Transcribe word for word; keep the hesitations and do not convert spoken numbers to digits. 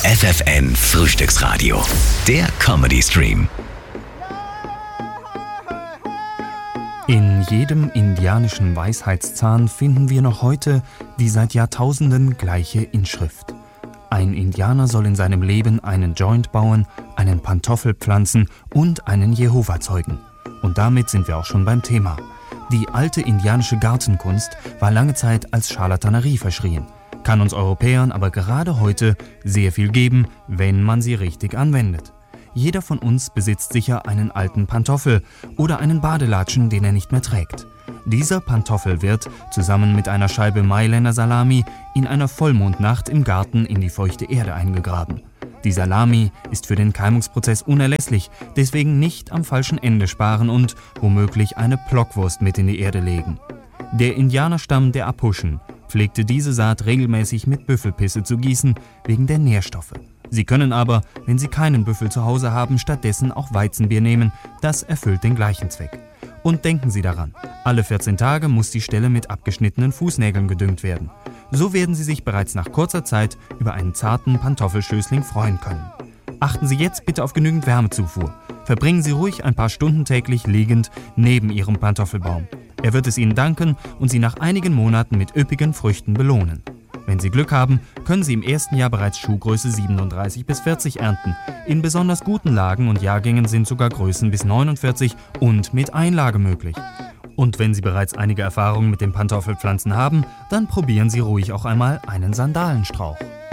F F N Frühstücksradio. Der Comedy Stream. In jedem indianischen Weisheitszahn finden wir noch heute die seit Jahrtausenden gleiche Inschrift. Ein Indianer soll in seinem Leben einen Joint bauen, einen Pantoffel pflanzen und einen Jehova zeugen. Und damit sind wir auch schon beim Thema. Die alte indianische Gartenkunst war lange Zeit als Scharlatanerie verschrien, kann uns Europäern aber gerade heute sehr viel geben, wenn man sie richtig anwendet. Jeder von uns besitzt sicher einen alten Pantoffel oder einen Badelatschen, den er nicht mehr trägt. Dieser Pantoffel wird, zusammen mit einer Scheibe Mailänder Salami, in einer Vollmondnacht im Garten in die feuchte Erde eingegraben. Die Salami ist für den Keimungsprozess unerlässlich, deswegen nicht am falschen Ende sparen und womöglich eine Blockwurst mit in die Erde legen. Der Indianerstamm der Apuschen pflegte diese Saat regelmäßig mit Büffelpisse zu gießen, wegen der Nährstoffe. Sie können aber, wenn Sie keinen Büffel zu Hause haben, stattdessen auch Weizenbier nehmen, das erfüllt den gleichen Zweck. Und denken Sie daran, alle vierzehn Tage muss die Stelle mit abgeschnittenen Fußnägeln gedüngt werden. So werden Sie sich bereits nach kurzer Zeit über einen zarten Pantoffelschößling freuen können. Achten Sie jetzt bitte auf genügend Wärmezufuhr. Verbringen Sie ruhig ein paar Stunden täglich liegend neben Ihrem Pantoffelbaum. Er wird es Ihnen danken und Sie nach einigen Monaten mit üppigen Früchten belohnen. Wenn Sie Glück haben, können Sie im ersten Jahr bereits Schuhgröße siebenunddreißig bis vierzig ernten. In besonders guten Lagen und Jahrgängen sind sogar Größen bis neunundvierzig und mit Einlage möglich. Und wenn Sie bereits einige Erfahrungen mit dem Pantoffelpflanzen haben, dann probieren Sie ruhig auch einmal einen Sandalenstrauch.